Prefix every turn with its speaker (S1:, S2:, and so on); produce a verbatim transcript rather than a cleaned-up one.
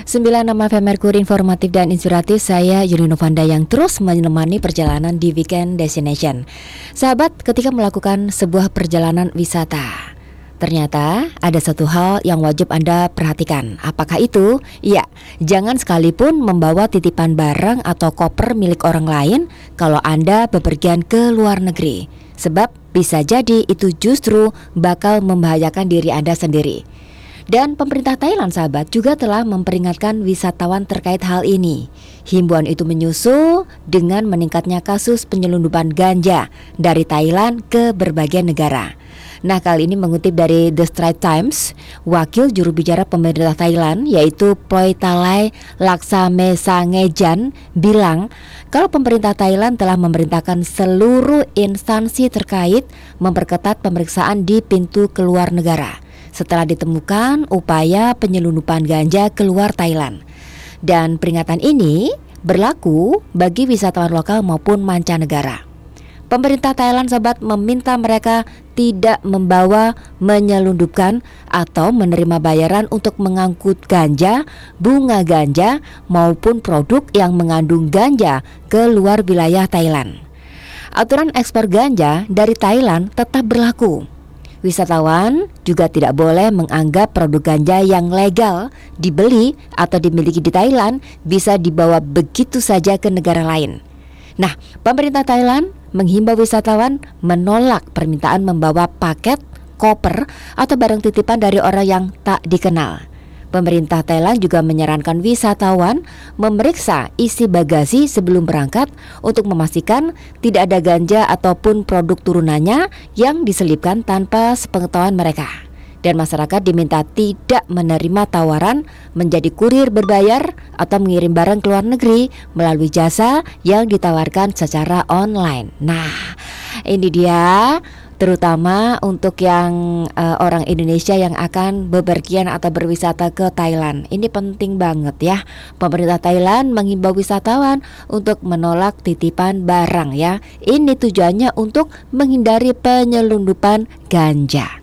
S1: sembilan puluh enam F M Merkuri informatif dan inspiratif. Saya Yuli Novanda yang terus menemani perjalanan di Weekend Destination. Sahabat, ketika melakukan sebuah perjalanan wisata, ternyata ada satu hal yang wajib Anda perhatikan. Apakah itu? Ya, jangan sekalipun membawa titipan barang atau koper milik orang lain kalau Anda bepergian ke luar negeri. Sebab bisa jadi itu justru bakal membahayakan diri Anda sendiri. Dan pemerintah Thailand, sahabat, juga telah memperingatkan wisatawan terkait hal ini. Himbauan itu menyusul dengan meningkatnya kasus penyelundupan ganja dari Thailand ke berbagai negara. Nah, kali ini mengutip dari The Straits Times, wakil juru bicara pemerintah Thailand yaitu Poitalai Laksamesangejan bilang kalau pemerintah Thailand telah memerintahkan seluruh instansi terkait memperketat pemeriksaan di pintu keluar negara setelah ditemukan upaya penyelundupan ganja keluar Thailand. Dan peringatan ini berlaku bagi wisatawan lokal maupun mancanegara. Pemerintah Thailand, sahabat, meminta mereka tidak membawa, menyelundupkan atau menerima bayaran untuk mengangkut ganja, bunga ganja maupun produk yang mengandung ganja ke luar wilayah Thailand. Aturan ekspor ganja dari Thailand tetap berlaku. Wisatawan juga tidak boleh menganggap produk ganja yang legal dibeli atau dimiliki di Thailand bisa dibawa begitu saja ke negara lain. Nah, pemerintah Thailand menghimbau wisatawan menolak permintaan membawa paket, koper, atau barang titipan dari orang yang tak dikenal. Pemerintah Thailand juga menyarankan wisatawan memeriksa isi bagasi sebelum berangkat untuk memastikan tidak ada ganja ataupun produk turunannya yang diselipkan tanpa sepengetahuan mereka. Dan masyarakat diminta tidak menerima tawaran menjadi kurir berbayar atau mengirim barang ke luar negeri melalui jasa yang ditawarkan secara online. Nah, ini dia terutama untuk yang uh, orang Indonesia yang akan bepergian atau berwisata ke Thailand. Ini penting banget ya. Pemerintah Thailand mengimbau wisatawan untuk menolak titipan barang ya. Ini tujuannya untuk menghindari penyelundupan ganja.